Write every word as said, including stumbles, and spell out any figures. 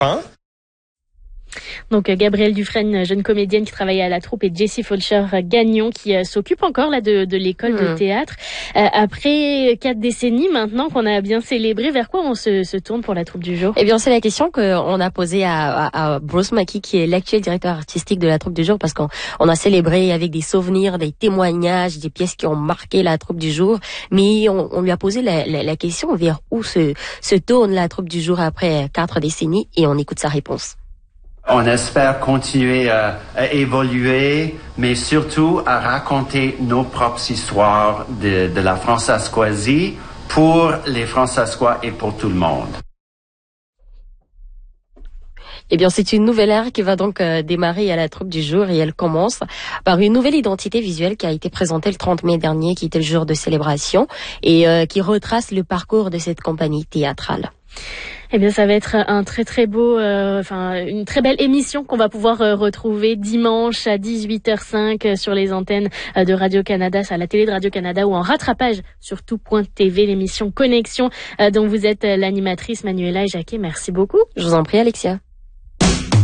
Hein? Donc Gabrielle Dufresne, jeune comédienne qui travaille à la troupe, et Jessie Fulcher-Gagnon qui euh, s'occupe encore là de, de l'école mmh. de théâtre. Euh, après quatre décennies maintenant qu'on a bien célébré, vers quoi on se, se tourne pour la troupe du jour? Eh bien, c'est la question qu'on a posée à, à, à Bruce Mackey, qui est l'actuel directeur artistique de la troupe du jour, parce qu'on on a célébré avec des souvenirs, des témoignages, des pièces qui ont marqué la troupe du jour. Mais on, on lui a posé la, la, la question vers où se, se tourne la troupe du jour après quatre décennies, et on écoute sa réponse. On espère continuer à, à évoluer, mais surtout à raconter nos propres histoires de, de la Françaiscoisie pour les Françaiscois et pour tout le monde. Eh bien, c'est une nouvelle ère qui va donc euh, démarrer à la troupe du jour, et elle commence par une nouvelle identité visuelle qui a été présentée le trente mai dernier, qui était le jour de célébration, et euh, qui retrace le parcours de cette compagnie théâtrale. Eh bien, ça va être un très très beau, euh, enfin une très belle émission qu'on va pouvoir euh, retrouver dimanche à dix-huit heures cinq euh, sur les antennes euh, de Radio-Canada, à la télé de Radio-Canada, ou en rattrapage sur tout point T V, l'émission Connexion, euh, dont vous êtes euh, l'animatrice Manuela et Jacquet. Merci beaucoup. Je vous en prie, Alexia.